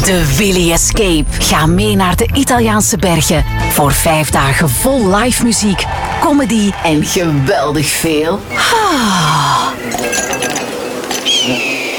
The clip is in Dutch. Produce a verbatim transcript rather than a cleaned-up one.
De Willy Escape. Ga mee naar de Italiaanse bergen voor vijf dagen vol live muziek, comedy en geweldig veel. Ah.